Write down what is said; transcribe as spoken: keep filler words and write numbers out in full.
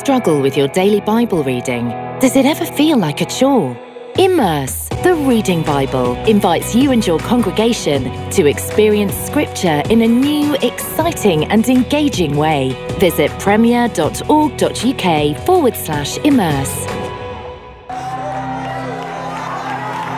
struggle with your daily Bible reading? Does it ever feel like a chore? Immerse, the Reading Bible, invites you and your congregation to experience Scripture in a new, exciting and engaging way. Visit premier.org.uk forward slash immerse.